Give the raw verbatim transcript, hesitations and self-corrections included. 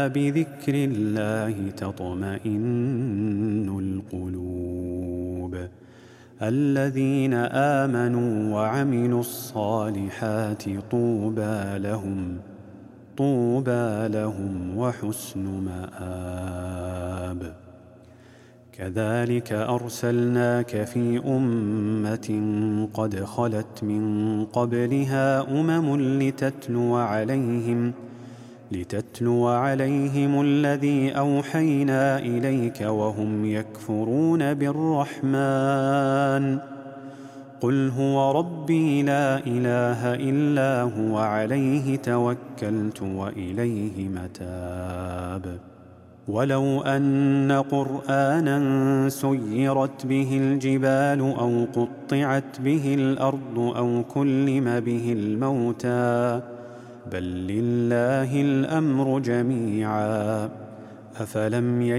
بذكر الله تطمئن القلوب الذين آمنوا وعملوا الصالحات طوبى لهم طوبى لهم وحسن مآب. كذلك أرسلناك في أمة قد خلت من قبلها أمم لتتلو عليهم لتتلو عليهم الذي أوحينا إليك وهم يكفرون بالرحمن قل هو ربي لا إله إلا هو عليه توكلت وإليه متاب. ولو أن قرآنا سيرت به الجبال أو قطعت به الأرض أو كلم به الموتى بل لله الأمر جميعا أفلم